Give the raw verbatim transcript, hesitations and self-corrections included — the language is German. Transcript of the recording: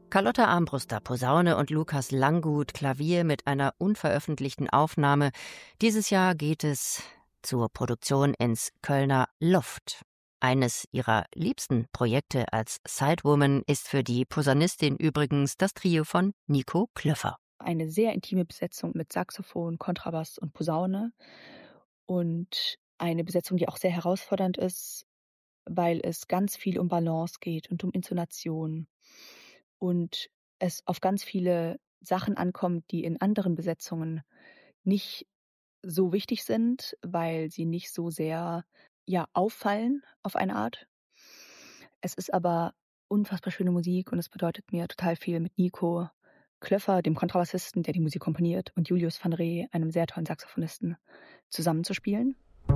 Carlotta Armbruster, Posaune und Lukas Langgut, Klavier mit einer unveröffentlichten Aufnahme. Dieses Jahr geht es zur Produktion ins Kölner Loft. Eines ihrer liebsten Projekte als Sidewoman ist für die Posaunistin übrigens das Trio von Nico Klöffer. Eine sehr intime Besetzung mit Saxophon, Kontrabass und Posaune und eine Besetzung, die auch sehr herausfordernd ist, weil es ganz viel um Balance geht und um Intonation und es auf ganz viele Sachen ankommt, die in anderen Besetzungen nicht so wichtig sind, weil sie nicht so sehr, ja, auffallen auf eine Art. Es ist aber unfassbar schöne Musik und es bedeutet mir total viel, mit Nico Klöffer, dem Kontrabassisten, der die Musik komponiert, und Julius van Ree, einem sehr tollen Saxophonisten, zusammenzuspielen.